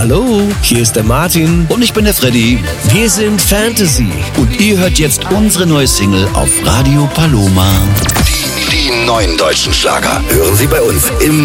Hallo, hier ist der Martin. Und ich bin der Freddy. Wir sind Fantasy. Und ihr hört jetzt unsere neue Single auf Radio Paloma. Die neuen deutschen Schlager hören Sie bei uns im